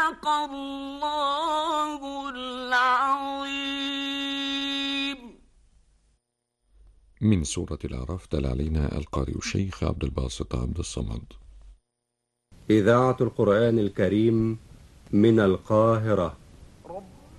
صدق الله العظيم. من سورة الأعراف تلا علينا القارئ الشيخ عبد الباسط عبد الصمد. إذاعة القرآن الكريم من القاهرة.